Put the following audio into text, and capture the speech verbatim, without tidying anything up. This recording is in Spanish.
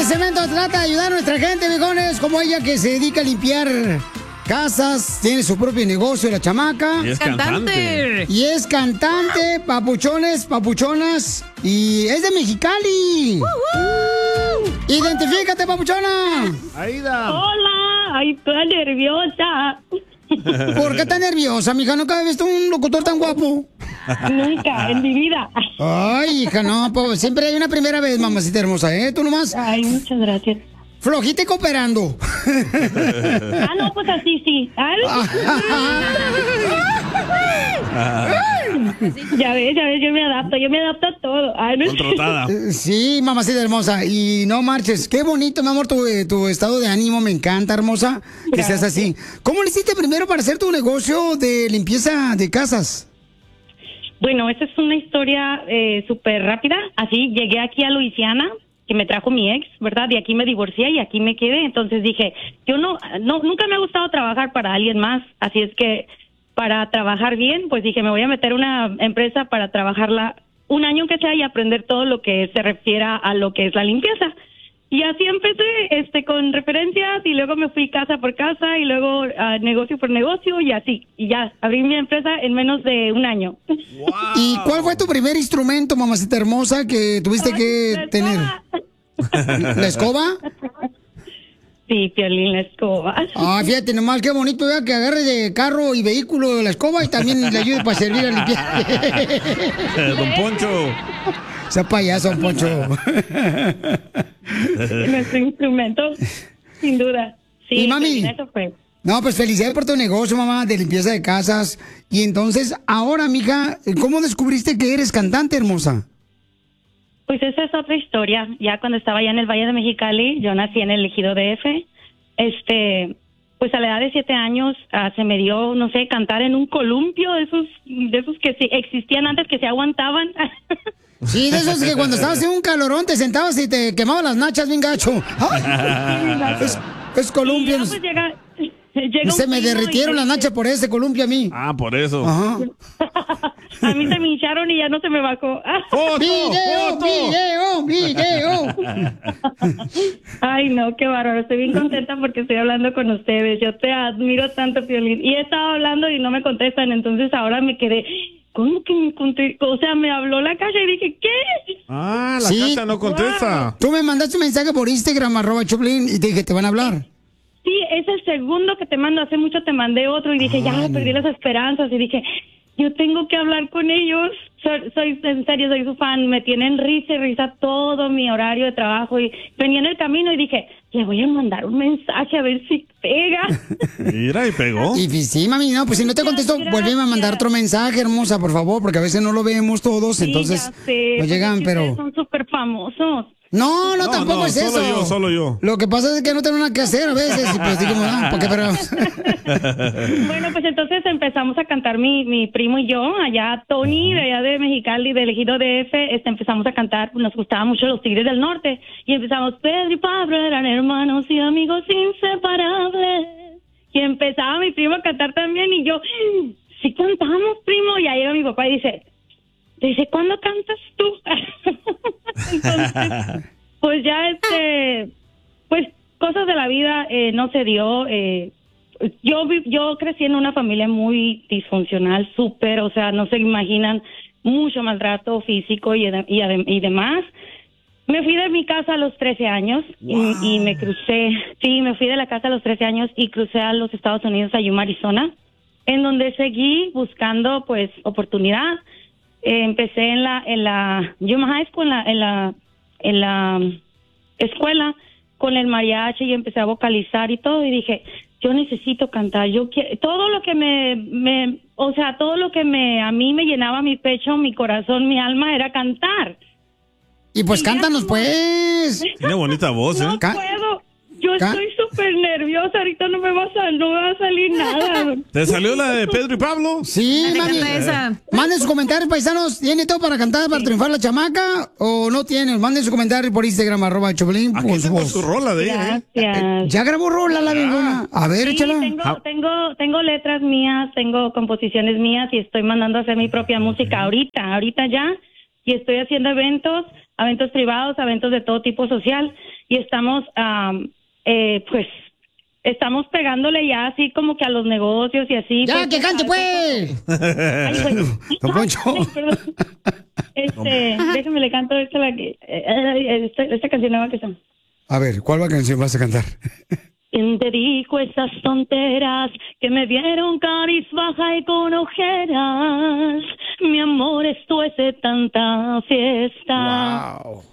segmento trata de ayudar a nuestra gente, viejones, como ella que se dedica a limpiar casas, tiene su propio negocio, la chamaca. Y es cantante. Y es cantante, papuchones, papuchonas. Y es de Mexicali. Uh-huh. Identifícate, papuchona. Aida. Hola, ay, estoy nerviosa. ¿Por qué tan nerviosa, mija? ¿Nunca has visto un locutor tan guapo? Nunca, en mi vida. Ay, hija, no, pues siempre hay una primera vez, mamacita hermosa, ¿eh? ¿Tú nomás? Ay, muchas gracias. Flojita y cooperando. Ah, no, pues así sí. Ay. Ya ves, ya ves, yo me adapto, yo me adapto a todo. Ay, no. Contratada. Sí, mamacita hermosa. Y no marches. Qué bonito, mi amor, tu, tu estado de ánimo. Me encanta, hermosa, que Gracias. seas así. ¿Cómo le hiciste primero para hacer tu negocio de limpieza de casas? Bueno, esta es una historia eh, súper rápida. Así, llegué aquí a Luisiana, que me trajo mi ex, ¿verdad? Y aquí me divorcié y aquí me quedé. Entonces dije, yo no, no, nunca me ha gustado trabajar para alguien más. Así es que para trabajar bien, pues dije, me voy a meter a una empresa para trabajarla un año que sea y aprender todo lo que se refiera a lo que es la limpieza. Y así empecé, este, con referencias, y luego me fui casa por casa, y luego uh, negocio por negocio, y así. Y ya, abrí mi empresa en menos de un año. Wow. ¿Y cuál fue tu primer instrumento, mamacita hermosa, que tuviste Ay, que la tener? escoba. ¿La escoba? Sí, Piolín, la escoba. Ah, fíjate nomás, qué bonito, ¿verdad? Que agarre de carro y vehículo la escoba y también le ayude para servir a limpiar. Don Poncho. Sea payaso, don Poncho. Nuestro instrumento, sin duda. Sí, Y mami. Piolín, eso fue. No, pues felicidades por tu negocio, mamá, de limpieza de casas. Y entonces, ahora, mija, ¿cómo descubriste que eres cantante, hermosa? Pues esa es otra historia. Ya cuando estaba allá en el Valle de Mexicali, yo nací en el Ejido D F. Este, pues a la edad de siete años uh, se me dio, no sé, cantar en un columpio, de esos, de esos que sí existían antes, que se aguantaban. Sí, de esos que cuando estabas en un calorón te sentabas y te quemaban las nachas bien gacho. ¡Ay! Es, es columpio. Y ya, pues, llega, llega Se un me primo derritieron y las dice, nachas por ese columpio a mí. Ah, por eso. Ajá. a mí se me hincharon y ya no se me bajó. ¡Foto! ¡Video, ¡Foto! video, video! Ay, no, qué bárbaro. Estoy bien contenta porque estoy hablando con ustedes. Yo te admiro tanto, Piolín. Y he estado hablando y no me contestan, entonces ahora me quedé... ¿Cómo que me contestó? O sea, me habló la caja y dije, ¿qué? Ah, la Sí. casa no contesta. Tú me mandaste un mensaje por Instagram, arroba Choplin, y te dije, te van a hablar. Sí, es el segundo que te mando. Hace mucho te mandé otro y dije, ya, perdí las esperanzas. Y dije, yo tengo que hablar con ellos. Soy, soy, en serio, soy su fan. Me tienen risa y risa todo mi horario de trabajo. Y venía en el camino y dije, le voy a mandar un mensaje a ver si pega. Mira, y pegó. Y sí, mami, no, pues si no te contesto, Gracias. vuelve a mandar otro mensaje, hermosa, por favor, porque a veces no lo vemos todos, Sí, entonces ya sé, no porque llegan, es que pero... ustedes son súper famosos. No, no, No, tampoco no, es solo eso. yo, solo yo. Lo que pasa es que no tengo nada que hacer a veces, y pues digo, no, ¿por qué? Pero... Bueno, pues entonces empezamos a cantar mi, mi primo y yo, allá Tony, de allá de Mexicali, del Ejido D F, este, empezamos a cantar, nos gustaban mucho los Tigres del Norte, y empezamos, Pedro y Pablo eran hermanos y amigos inseparables, y empezaba mi primo a cantar también, y yo, sí cantamos, primo, y ahí era mi papá y dice, dice, ¿cuándo cantas tú? Entonces, pues ya este, pues cosas de la vida eh, no se dio, eh, yo vi- yo crecí en una familia muy disfuncional, súper, o sea, no se imaginan, mucho maltrato físico y, de- y, adem- y demás. Me fui de mi casa a los trece años y, y me crucé, sí, me fui de la casa a los trece años y crucé a los Estados Unidos, a Yuma, Arizona, en donde seguí buscando, pues, oportunidad. Eh, empecé en la en la Yuma High School, en la, en la en la um, escuela con el mariachi y empecé a vocalizar y todo y dije, yo necesito cantar, yo quiero, todo lo que me, me, o sea, todo lo que me, a mí me llenaba mi pecho, mi corazón, mi alma era cantar. Y pues Y ya cántanos, como- pues. Tiene bonita voz, ¿eh? No Ca- puedo, yo ca- estoy súper nerviosa, ahorita no me va a sal- no me va a salir nada. ¿Te salió la de Pedro y Pablo? Sí, Dale, mami. canta esa. Manden sus comentarios, paisanos. ¿Tiene todo para cantar, para triunfar la chamaca? ¿O no tiene? Manden su comentario por Instagram, arroba Choplin. Aquí Con su tengo voz. su rola de ella, ¿eh? Gracias. Ya grabó rola la bengona. A ver, Sí, échala. tengo, tengo, tengo letras mías, tengo composiciones mías y estoy mandando a hacer mi propia música ahorita, ahorita ya. Y estoy haciendo eventos, eventos privados, eventos de todo tipo social. y estamos, um, eh, pues, estamos pegándole ya así como que a los negocios y así. ¡Ya, pues, que cante, pues! Ay, pues. Don Poncho. Ay, perdón. Este, déjame le canto esta, la que, eh, esta, esta canción nueva que está. A ver, ¿cuál canción vas a cantar? ¿Quién te dijo esas tonteras que me vieron cabizbaja y con ojeras? Mi amor, esto es de tanta fiesta. Wow.